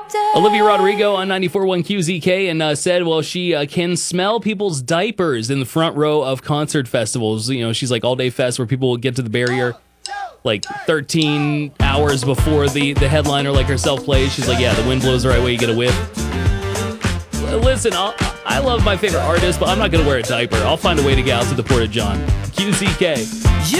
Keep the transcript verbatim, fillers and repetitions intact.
Olivia Rodrigo on ninety-four point one Q Z K and uh, said, well, she uh, can smell people's diapers in the front row of concert festivals. You know, she's like all day fest where people will get to the barrier like thirteen hours before the, the headliner like herself plays. She's like, yeah, the wind blows the right way, you get a whiff. Listen, I'll, I love my favorite artist, but I'm not going to wear a diaper. I'll find a way to get out to the Porta John. Q Z K.